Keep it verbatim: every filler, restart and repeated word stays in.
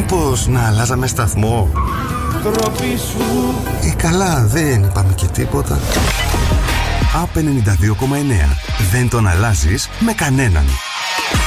Μήπως να αλλάζαμε σταθμό? Τροπή σου. Ε, καλά, δεν είπαμε και τίποτα. Απ' ενενήντα δύο κόμμα εννέα. Δεν τον αλλάζεις με κανέναν.